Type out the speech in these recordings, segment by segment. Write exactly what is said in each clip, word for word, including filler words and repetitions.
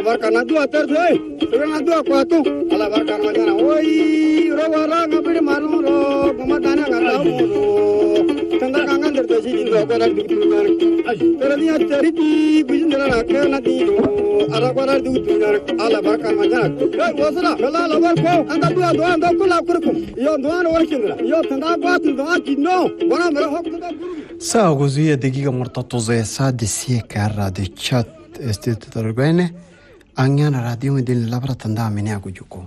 barka na dua ter thoi na dua ko tu ala barka ma jana oi ro wara ngapidi manu ro pamatana ngata mu tanda kangan der tesi di ro kara du tu nar ter dia teri ti bijindra rakha na di ara kara du tu nar ala barka ma jana oi wosra kala la bar ko anda dua dua anda kula kurkum yo dua no warkindra yo tanda ko tu dua kinno bona mera hok da ساعة وزوية دقيقة مرتطوزة سادة سيكا رادي تشات استيتترغيني أنيانا راديو دين لابرا تندا مني أكو جوكو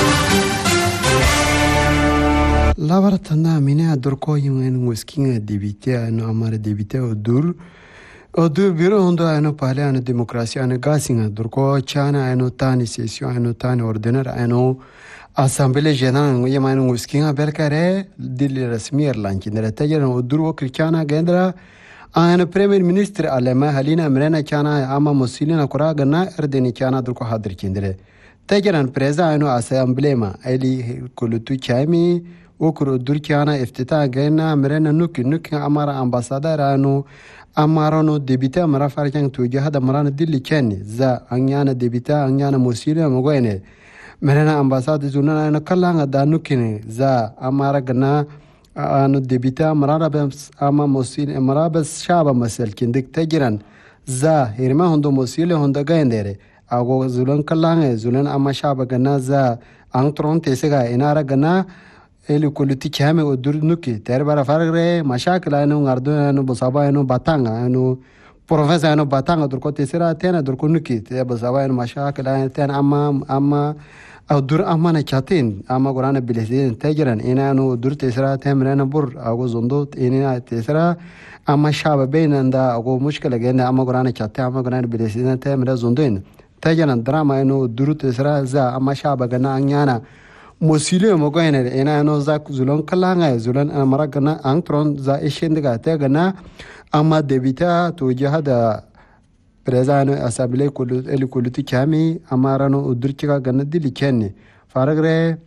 لابرا تندا مني أدركو يمين وسكين ديبيتي أنو أمار ديبيتي ودور ودور بيرو هندو أنو پهلي أنو ديمقراسي أنو غاسين أدركو چانا أنو تاني سيسيو أنو تاني أوردنر أنو Assemblée générale yamanu uskinga berkare dil rasmi erlanki neretajer uduru kirchana gendra an premier minister alema halina mrena chana ama musilina kura gana erdeni chana durko hadir kindre tajeran preza anu assemblée ma ali kulutu chami okuru durchana iftita gena mrena nuk nuk amara ambassador anu amarano debita mara farjan tujahada marana dil chani za anyana debita anyana musilina mogoene merena ambassade zunana na kalanga da nukine za amara gana anu debita marara bas ama mosil marabas shaba masal kindik tajiran za hirma hondo mosil honda gaendere ago zulan kalanga zulan ama shaba gana za angtron tesega inara gana eli kuliti chame odur nuki terbara fargre mashakla anu ngardo anu bosaba anu batanga anu professor anu batanga durko tesera tena durko nuki te bosaba anu mashakla tena ama ama أو دور أمانة كاتين أما قرانا بلسين تجرن إنا أنو دور تسرا تمرنا بور أو زندوت إنا تسرا أما شاب بين دا أو مشكلة جينا أما قرانا كاتين أما قرانا بلسين تمرنا زندوين تجرن دراما أنو دور تسرا زا أما شاب جنا أنيانا مسيلة مقاينة إنا أنو زاك زلون كلانة زلون أنا مرا جنا أنترون زا إيشين دكا تجنا أما دبيتا توجه هذا Prezano asabile kulu eli kuluti chami amarano udurchika ganadi licheni faragre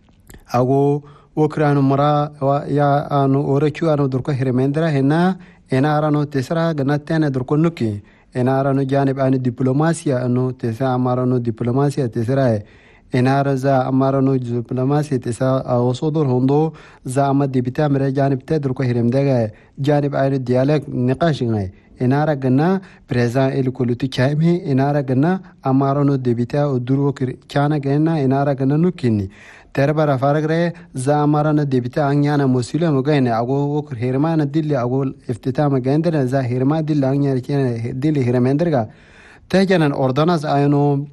ago okrano mara ya anu orechu anu durko hiremendra hena ena arano tesra ganatene durko nuki ena arano janib anu diplomasiya anu tesa amarano diplomasiya tesra ena raza amarano diplomasiya tesa awsodor hondo za ama dibita mere janib te durko hiremdega janib anu dialek niqash ngai inara gana preza el kuluti chaimi inara gana amarano debita uduru chana gana inara gana nukini terbara faragre za amarano debita anyana musile mugane ago okur hirmana dilli ago iftitama gendera za hirma dilli anyana chene dilli hirmenderga tejanan ordonas ayno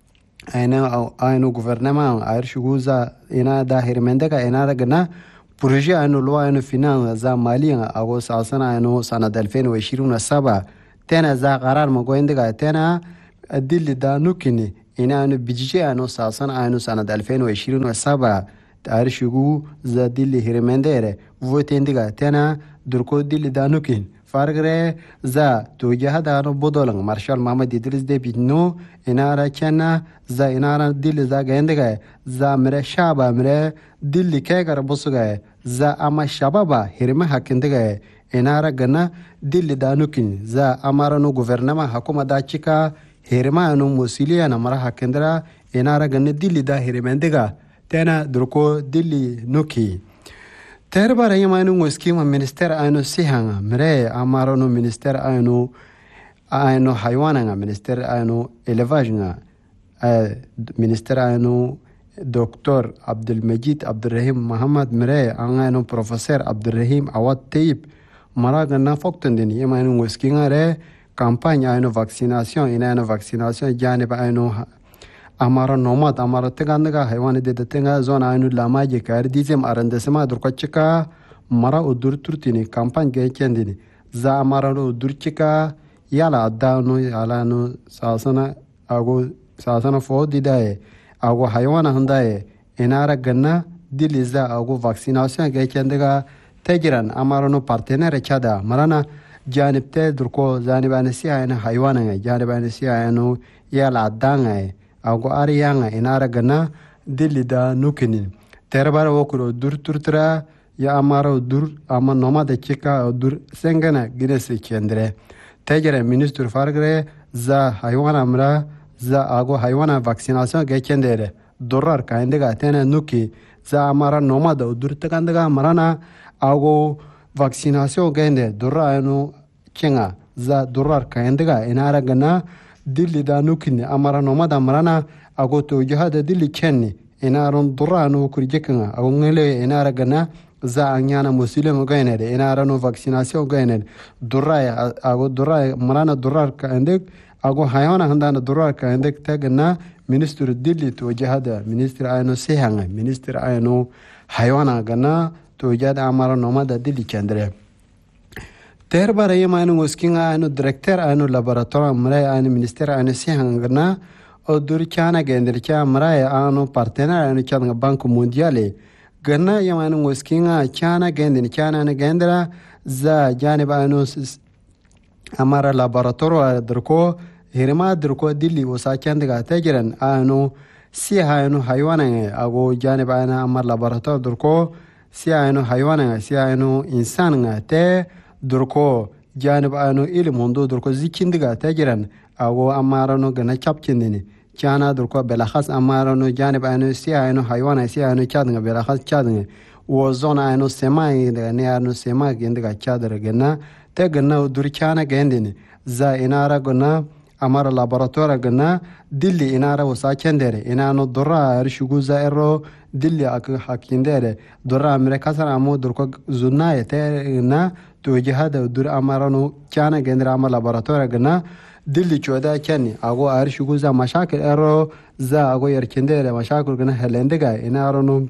ayna ayno gouvernement ayr shuguza ina da hirmendega inara gana projet anu lo anu finan za maliya ago sasana anu sanad ألفين وعشرين سبعة tena za qarar magoindega tena adilli da nukini ina anu bijje anu sasana anu sanad ألفين وعشرين سبعة tarishugu za dilli hirmendere votendiga tena durko dilli da nukin fargre za tujahada anu bodolang marshal Mohamed Idris Deby no inara chana za inara dilli za gaindega za mere shaba mere dilli kegar bosuga za ama shababa hirma hakindega inara gana dilli danukin za amara no gouvernement hakuma da chika hirma no musilia na mara hakindra inara gana dilli da hirmendega tena durko dilli nuki terbara yamanu muskima minister anu sihanga mere amara no minister anu anu haywana minister anu élevage nga minister anu Doctor Abdelmajid Abdelrahim Mohamed Mere angano Professor Abdelrahim Awad Tayyib maraga na foktendin yemanu weskinga re campagne ayno vaccination ina vaccination janib ayno amara nomad amara tegandga haywan de tenga zona ayno lamaje kar dizem arrondissement durkochika mara udur turtini campagne ge kendini za amara udur chika yala adano yala no sasana ago sasana fo didae ago haywana handaye inara ganna diliza ago vaccination ge kendega tejiran amarano partenaire chada marana janibte durko zanibane siayana haywana janibane siayano yala adanga ago ariyanga inara ganna dilida nukini terbara okuro dur turtra ya amara dur ama nomade chika dur sengana ginese kendre tejere minister fargre za haywana amra za ago haywana vaccination ge kendere dorar kaindiga tena nuki za amara nomada udur takandaga marana ago vaccination gende dorra anu kenga za dorar kaindiga inara gana dilli da nukin amara nomada marana ago to jihada dilli kenni inaron dorra anu kurjekanga ago ngele inara gana za anyana muslim gainere inara no vaccination gainere dorra ago dorra marana dorar kaindig ago haywana handana dorar kaindig tagna minister dilli to jihada minister ayno sehanga minister ayno haywana gana to jada amara nomada dilli kendre terbar yemanu uskinga ayno director ayno laboratoire mray ayno minister ayno sehanga gana odur chana gender cha mray ayno partenaire ayno changa bank mondiale gana yemanu uskinga chana gender chana ne gendra za janib ayno amara laboratoire drko hirma drko dilli wasa chandiga tajiran ayno si ayno haywana ago janib ayno amara laboratoire drko si ayno haywana si ayno insan nga te durko janib ayno ilim hondo durko zikindiga tajiran ago amarano gana chapkindini chana durko belakhas amarano janib ayno si ayno haywana si ayno chadnga belakhas chadnga wo zona ayno semai de ne ayno semai gendiga chadra gana te gana dur chana gendini za inara gana amara laboratoire gana dilli inara wasa kendere inano dora arshuguza ero dilli ak hakindere dora amre kasar amo durko zunna ete na to jihada dur amarano chana gendra amara laboratoire gana dilli choda chani ago arshuguza mashakil ero za ago yerkindere mashakil gana helendega inaro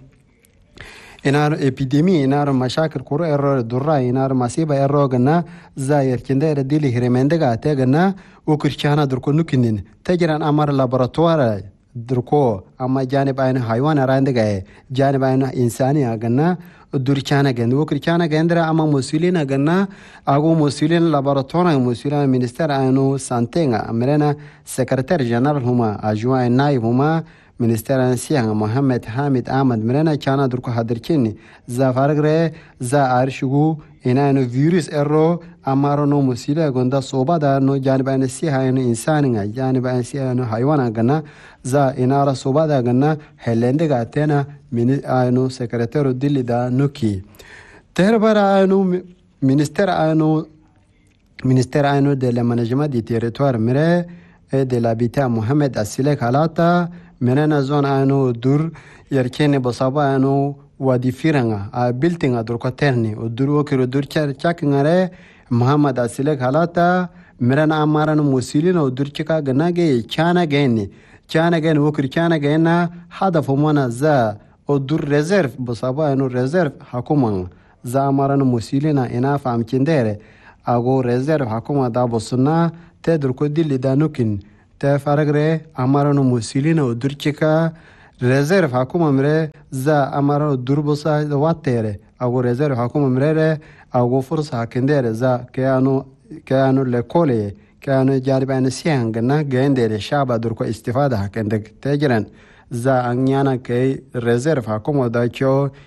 inaro epidemi inaro mashakil kuro ero dura inaro masiba ero gana za yerkindere dilli hiremendega te gana ukirchana durko nukinin tajiran amara laboratoire durko amma janib ayna haywan arandega janib ayna insani agana durchana gend ukirchana gendra amma musulina gana ago musulina laboratoire musulina minister ayno santenga amrena secrétaire général huma adjoint naib huma minister ansiya Mohammed Hamid Ahmad mrena chana durko hadirchini za fargre za arshugu inano virus erro amaro no musila gonda soba da no janibane si hayno insani nga janibane si hayno haywana gana za inara soba da gana helende ga tena mini ayno secrétaire dilli da nuki terbara ayno minister ayno minister ayno de la management du territoire mire et de l'habitat Mohamed Asile Kalata menena zone ayno dur yerkene bosaba ayno wadi firanga a building adur ko terni udur okiro dur char chakngare Muhammad Asile Kalata merana amaran musilina udur chika ganage chana geni chana geni okir chana gena hadaf mana za udur reserve bosaba ayno reserve hakuma za amaran musilina ina fam kindere ago reserve hakuma da bosuna tedur ko dilli danukin te faragre amaran musilina udur chika reserve hakuma mre za amaro durbosa watere ago reserve hakuma mre ago fursa hakendere za kayano kayano lekole kayano jaribane siangana gendere shaba durko istifada hakende tejiran za anyana kay reserve hakuma da cho